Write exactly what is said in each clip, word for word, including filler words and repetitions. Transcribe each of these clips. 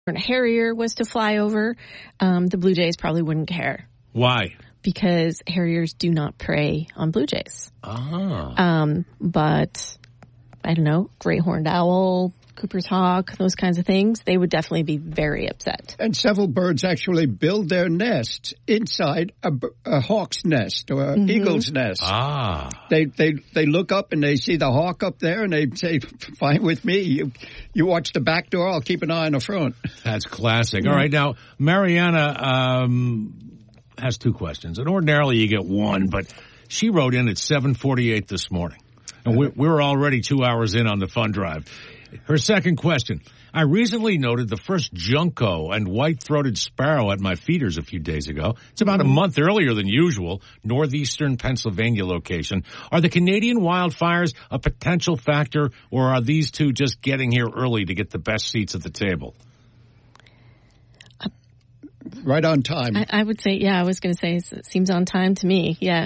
Harrier was to fly over, um, the Blue Jays probably wouldn't care. Why? Because Harriers do not prey on Blue Jays. Ah. Um, but, I don't know, Great Horned Owl, Cooper's Hawk, those kinds of things, they would definitely be very upset. And several birds actually build their nests inside a, a hawk's nest or an mm-hmm. eagle's nest. Ah. They, they they look up and they see the hawk up there and they say, fine with me. You, you watch the back door, I'll keep an eye on the front. That's classic. Yeah. All right, now, Mariana um, has two questions. And ordinarily you get one, but she wrote in at seven forty-eight this morning. And we're, we're already two hours in on the fun drive. Her second question. I recently noted the first junco and white-throated sparrow at my feeders a few days ago. It's about a month earlier than usual, northeastern Pennsylvania location. Are the Canadian wildfires a potential factor, or are these two just getting here early to get the best seats at the table? Uh, right on time. I, I would say, yeah, I was going to say it seems on time to me, yeah.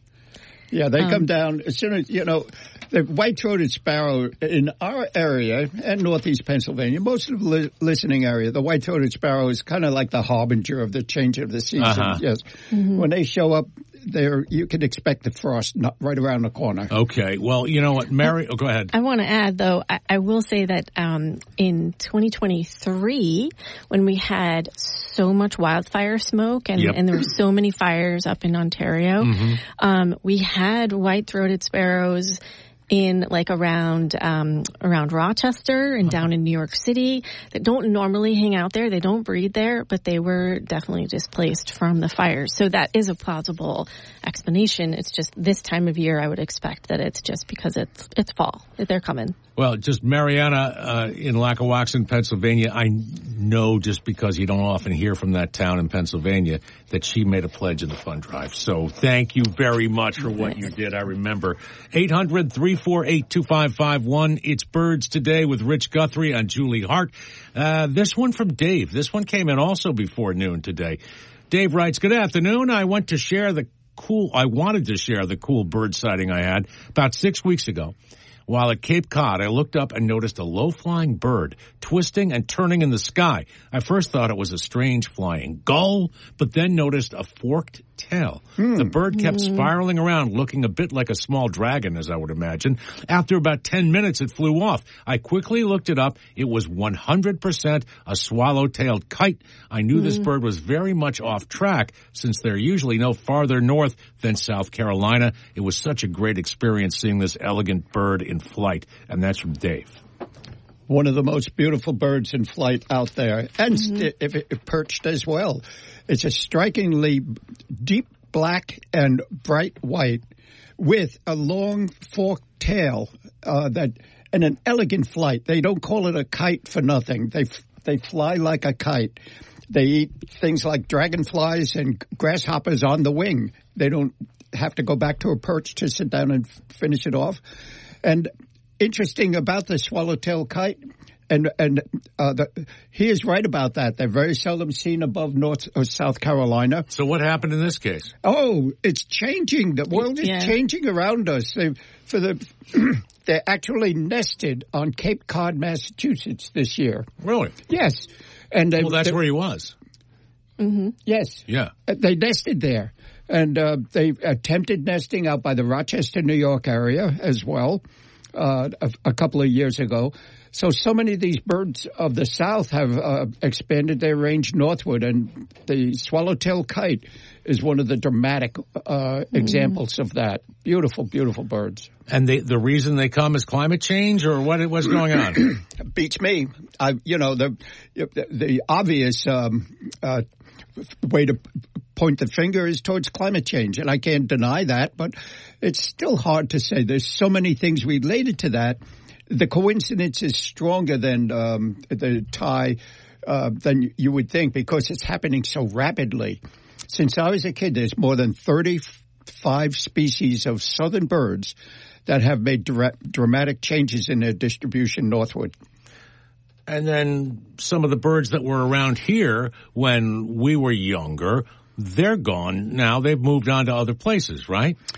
Yeah, they um, come down as soon as, you know, the white-throated sparrow in our area and northeast Pennsylvania, most of the li- listening area, the white-throated sparrow is kind of like the harbinger of the change of the season. Uh-huh. Yes. Mm-hmm. When they show up, there you can expect the frost not right around the corner. Okay. Well, you know what, Mary, oh, go ahead. I want to add, though, I, I will say that um, in twenty twenty-three, when we had so much wildfire smoke and, yep. and there were so many fires up in Ontario, mm-hmm. um, we had white-throated sparrows in like around um around Rochester and down in New York City that don't normally hang out there. They don't breed there, but they were definitely displaced from the fires. So that is a plausible explanation. It's just this time of year I would expect that it's just because it's it's fall. They're coming. Well, just Mariana uh, in Lackawaxen, Pennsylvania, I know just because you don't often hear from that town in Pennsylvania that she made a pledge in the fund drive. So thank you very much for what you did. I remember. eight hundred, three four eight, two five five one. It's Birds Today with Rich Guthrie and Julie Hart. Uh, this one from Dave. This one came in also before noon today. Dave writes, good afternoon. I went to share the cool, I wanted to share the cool bird sighting I had about six weeks ago. While at Cape Cod, I looked up and noticed a low-flying bird twisting and turning in the sky. I first thought it was a strange flying gull, but then noticed a forked tail. Mm. The bird kept mm. spiraling around, looking a bit like a small dragon, as I would imagine. After about ten minutes, it flew off. I quickly looked it up. It was one hundred percent a swallow-tailed kite. I knew mm. this bird was very much off track, since they're usually no farther north than South Carolina. It was such a great experience seeing this elegant bird in flight. And that's from Dave. One of the most beautiful birds in flight out there, and mm-hmm. st- if it perched as well. It's a strikingly deep black and bright white with a long forked tail uh, that and an elegant flight. They don't call it a kite for nothing. They they fly like a kite. They eat things like dragonflies and grasshoppers on the wing. They don't have to go back to a perch to sit down and f- finish it off. And interesting about the swallowtail kite, and and uh, the, he is right about that. They're very seldom seen above North or South Carolina. So what happened in this case? Oh, it's changing. The world is yeah. changing around us. They, for the they're actually nested on Cape Cod, Massachusetts this year. Really? Yes. And they, well, that's where he was. Mm-hmm. Yes. Yeah. They nested there. And uh, they attempted nesting out by the Rochester, New York area as well uh, a, a couple of years ago. So, so many of these birds of the South have uh, expanded their range northward, and the swallowtail kite is one of the dramatic uh, mm. examples of that. Beautiful, beautiful birds. And they, the reason they come is climate change, or what? What's going on? Beats me. I, you know, the the obvious um, uh, way to point the finger is towards climate change, and I can't deny that, but it's still hard to say. There's so many things related to that. The coincidence is stronger than um, the tie uh, than you would think, because it's happening so rapidly. Since I was a kid, there's more than thirty-five species of southern birds that have made dra- dramatic changes in their distribution northward. And then some of the birds that were around here when we were younger, they're gone now. They've moved on to other places, right?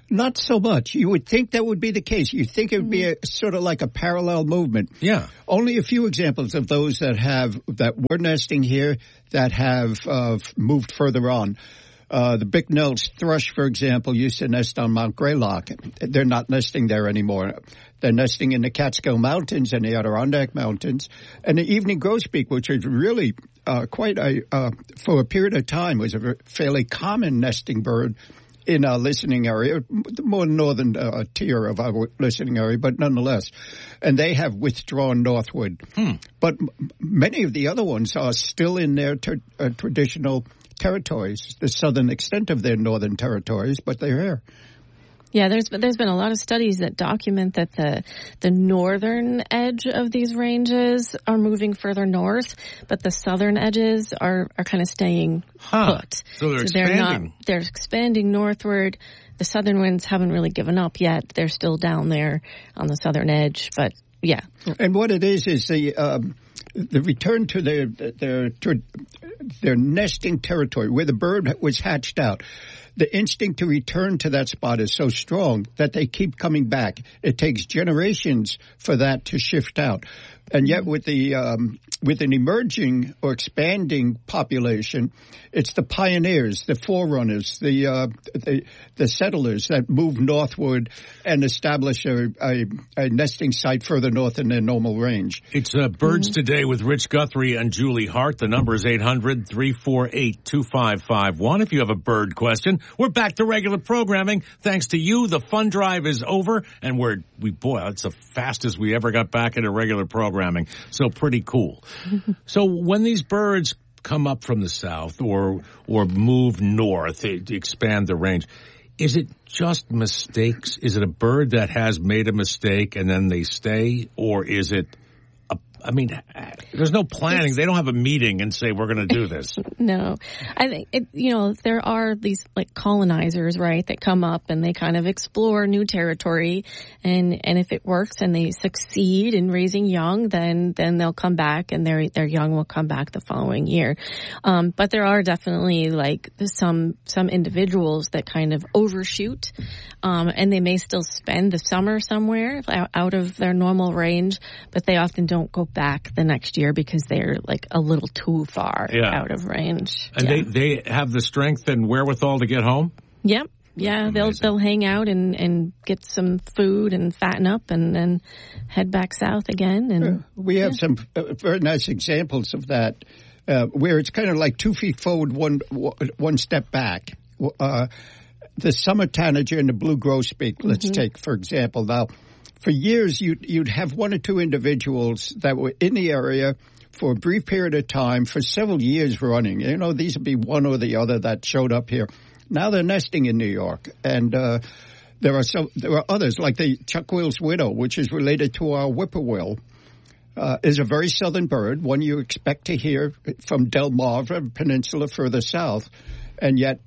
Not so much. You would think that would be the case. You think it would be a, sort of like a parallel movement. Yeah. Only a few examples of those that have that were nesting here that have uh, moved further on. Uh, the Bicknell's thrush, for example, used to nest on Mount Greylock. They're not nesting there anymore. They're nesting in the Catskill Mountains and the Adirondack Mountains. And the evening grosbeak, which is really uh, quite a, uh, for a period of time, was a fairly common nesting bird in our listening area, the more northern uh, tier of our listening area, but nonetheless. And they have withdrawn northward. Hmm. But m- many of the other ones are still in their ter- uh, traditional territories, the southern extent of their northern territories, but they're here. Yeah, there's there's been a lot of studies that document that the the northern edge of these ranges are moving further north, but the southern edges are, are kind of staying huh. put. So they're so they're expanding. not they're expanding northward. The southern winds haven't really given up yet. They're still down there on the southern edge, but yeah. And what it is is the um, the return to their their their nesting territory where the bird was hatched out. The instinct to return to that spot is so strong that they keep coming back. It takes generations for that to shift out. And yet with the um, with an emerging or expanding population, it's the pioneers, the forerunners, the uh, the, the settlers that move northward and establish a, a, a nesting site further north in their normal range. It's uh, Birds mm-hmm. Today with Rich Guthrie and Julie Hart. The number is eight hundred, three four eight, two five five one. If you have a bird question, we're back to regular programming. Thanks to you, the fun drive is over, and we're, we boy, that's the fastest we ever got back into regular programming. So pretty cool. So when these birds come up from the south or or move north, they expand the range, is it just mistakes? Is it a bird that has made a mistake and then they stay? Or is it, a, I mean, there's no planning. They don't have a meeting and say, we're going to do this. No. I think, it, you know, there are these like colonizers, right, that come up and they kind of explore new territory. And, and if it works and they succeed in raising young, then, then they'll come back and their, their young will come back the following year. Um, but there are definitely like some, some individuals that kind of overshoot. Um, and they may still spend the summer somewhere out of their normal range, but they often don't go back the next year because they're like a little too far yeah. out of range. And yeah. they, they have the strength and wherewithal to get home? Yep. Yeah, Amazing. they'll they'll hang out and, and get some food and fatten up and then head back south again. And uh, we have yeah. some uh, very nice examples of that, uh, where it's kind of like two feet forward, one one step back. Uh, the summer tanager and the blue grosbeak. Let's mm-hmm. take for example. Now, for years you'd you'd have one or two individuals that were in the area for a brief period of time for several years running. You know, these would be one or the other that showed up here. Now they're nesting in New York, and uh, there are so there are others like the Chuck-Will's widow, which is related to our whippoorwill, uh, is a very southern bird, one you expect to hear from Delmarva Peninsula further south, and yet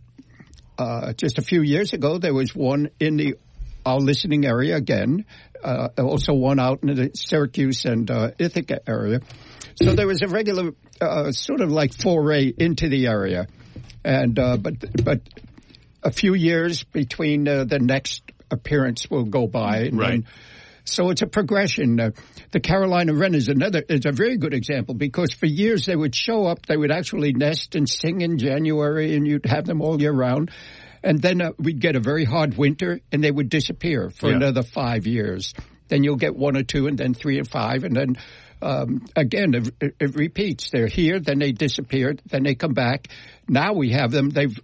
uh, just a few years ago there was one in the our listening area again, uh, also one out in the Syracuse and uh, Ithaca area. So there was a regular uh, sort of like foray into the area, and uh, but but. A few years between uh, the next appearance will go by. And right. Then, so it's a progression. Uh, the Carolina wren is another, is a very good example because for years they would show up, they would actually nest and sing in January and you'd have them all year round. And then uh, we'd get a very hard winter and they would disappear for yeah. another five years. Then you'll get one or two and then three and five and then Um, again, it, it repeats. They're here, then they disappeared, then they come back. Now we have them. They've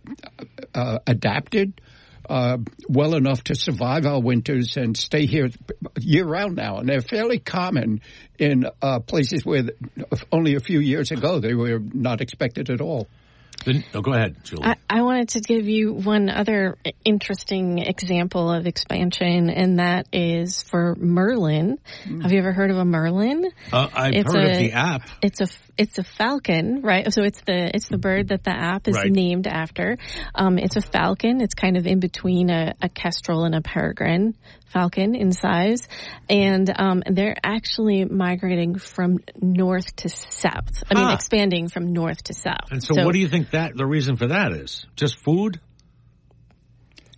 uh, adapted uh, well enough to survive our winters and stay here year-round now. And they're fairly common in uh, places where only a few years ago they were not expected at all. Then, oh, go ahead, Julie. I, I wanted to give you one other interesting example of expansion, and that is for merlin. Mm. Have you ever heard of a merlin? Uh, I've it's heard a, of the app. It's a it's a falcon, right? So it's the it's the bird that the app is right. named after. Um, it's a falcon. It's kind of in between a, a kestrel and a peregrine falcon in size, and um, they're actually migrating from north to south. I mean, huh. expanding from north to south. And so, so what do you think that the reason for that is? Just food?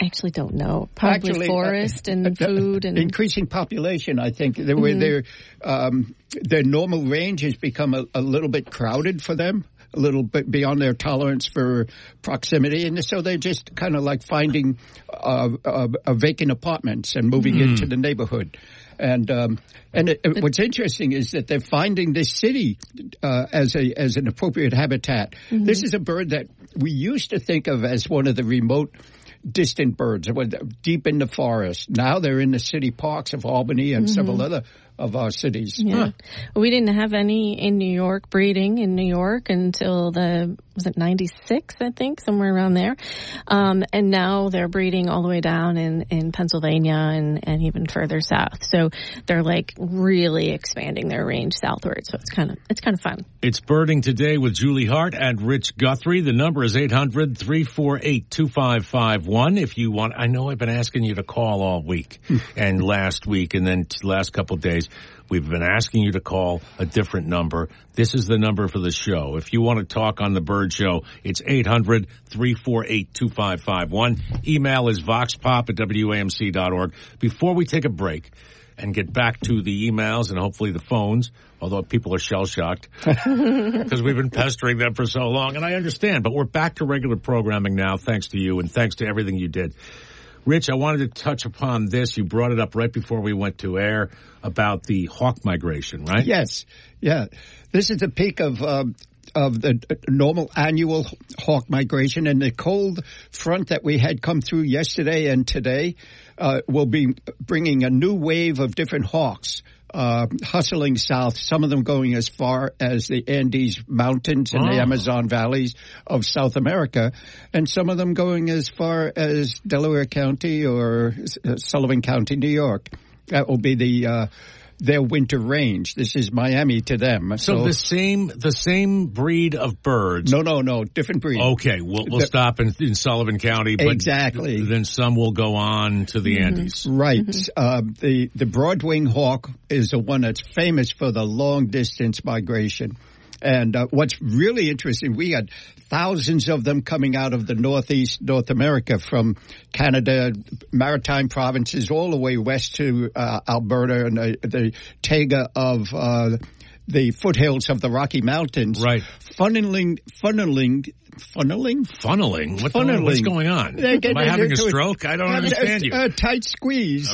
I actually don't know. Probably Actually, forest uh, and uh, food and increasing population. I think they were mm-hmm. their um, their normal range has become a, a little bit crowded for them, a little bit beyond their tolerance for proximity, and so they're just kind of like finding uh, uh, uh, vacant apartments and moving mm. into the neighborhood. And um, and it, it, what's interesting is that they're finding this city uh, as a as an appropriate habitat. Mm-hmm. This is a bird that we used to think of as one of the remote, distant birds, deep in the forest. Now they're in the city parks of Albany and mm-hmm. several other of our cities. Yeah. Huh. We didn't have any in New York, breeding in New York until the, was it ninety-six, I think, somewhere around there. Um, and now they're breeding all the way down in, in Pennsylvania and, and even further south. So they're like really expanding their range southward. So it's kind of, it's kind of fun. It's Birding Today with Julie Hart and Rich Guthrie. The number is eight hundred, three four eight, two five five one. If you want, I know I've been asking you to call all week and last week and then t- last couple of days. We've been asking you to call a different number. This is the number for the show. If you want to talk on the Bird Show, it's eight hundred, three four eight, two five five one. Email is voxpop at W A M C dot org. Before we take a break and get back to the emails and hopefully the phones, although people are shell-shocked because we've been pestering them for so long, and I understand, but we're back to regular programming now thanks to you and thanks to everything you did. Rich, I wanted to touch upon this. You brought it up right before we went to air about the hawk migration, right? Yes. Yeah. This is the peak of um, of the normal annual hawk migration, and the cold front that we had come through yesterday and today uh, will be bringing a new wave of different hawks uh, hustling south, some of them going as far as the Andes Mountains and oh. the Amazon valleys of South America, and some of them going as far as Delaware County or uh, Sullivan County, New York. That will be the uh, their winter range. This is Miami to them. So, so the same the same breed of birds. No, no, no, different breed. Okay, we'll we'll the, stop in, in Sullivan County, but exactly. Then some will go on to the mm-hmm. Andes. Right. Mm-hmm. Uh, the the broadwing hawk is the one that's famous for the long distance migration. And uh, what's really interesting, we had thousands of them coming out of the northeast North America, from Canada, maritime provinces, all the way west to uh, Alberta and the, the taiga of uh, the foothills of the Rocky Mountains. Right. Funneling, funneling, funneling? Funneling? What funneling. The, what's going on? They, they, Am I having a stroke? I don't a, understand a, you. A tight squeeze.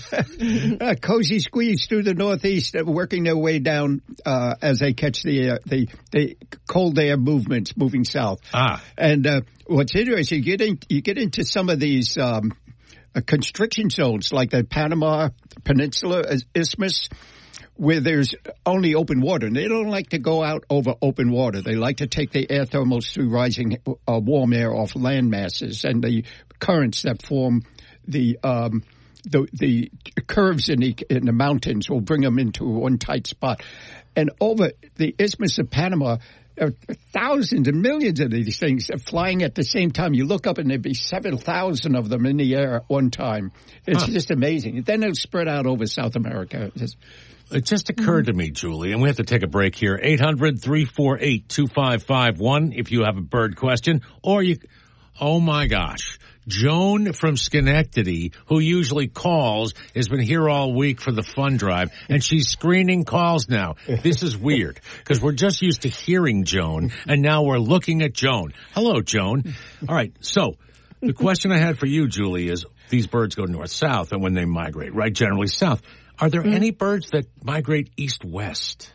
Okay. A cozy squeeze through the northeast, working their way down uh, as they catch the, uh, the the cold air movements moving south. Ah. And uh, what's interesting, you get, in, you get into some of these um, uh, constriction zones, like the Panama Peninsula Isthmus, where there's only open water, and they don't like to go out over open water. They like to take the air thermals through rising uh, warm air off land masses, and the currents that form the um, the, the curves in the, in the mountains will bring them into one tight spot. And over the Isthmus of Panama, there are thousands and millions of these things flying at the same time. You look up and there'd be seven thousand of them in the air at one time. It's huh. just amazing. Then it'll spread out over South America. It's, It just occurred to me, Julie, and we have to take a break here. eight hundred, three four eight, two five five one if you have a bird question. Or you, oh my gosh, Joan from Schenectady, who usually calls, has been here all week for the fun drive, and she's screening calls now. This is weird, because we're just used to hearing Joan, and now we're looking at Joan. Hello, Joan. All right, so the question I had for you, Julie, is these birds go north-south, and when they migrate, right, generally south. Are there mm. any birds that migrate east-west?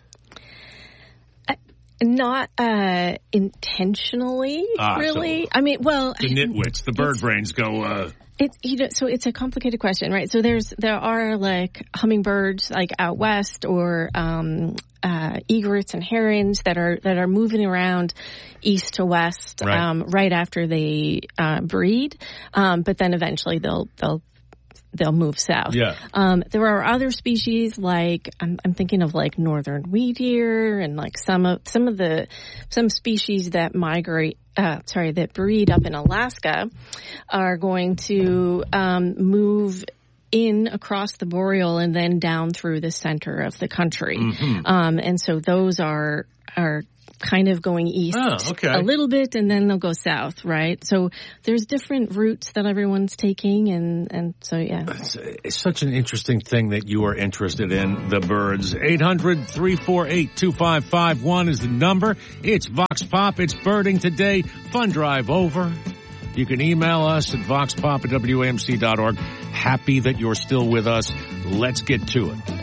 Uh, not uh, intentionally, ah, really. So I mean, well, the nitwits, the bird brains go. Uh, it's you know, so it's a complicated question, right? So there's there are like hummingbirds, like out west, or um, uh, egrets and herons that are that are moving around east to west, right, um, right after they uh, breed, um, but then eventually they'll they'll. they'll move south. Yeah. Um, there are other species like I'm, I'm thinking of like northern wheat deer and like some of some of the some species that migrate. Uh, sorry, that breed up in Alaska are going to um, move in across the boreal and then down through the center of the country. Mm-hmm. Um, and so those are are kind of going east oh, okay. a little bit, and then they'll go south, right? So there's different routes that everyone's taking, and, and so, yeah. It's, it's such an interesting thing that you are interested in, the birds. eight hundred, three four eight, two five five one is the number. It's Vox Pop. It's birding today. Fun drive over. You can email us at voxpop at W A M C dot org. Happy that you're still with us. Let's get to it.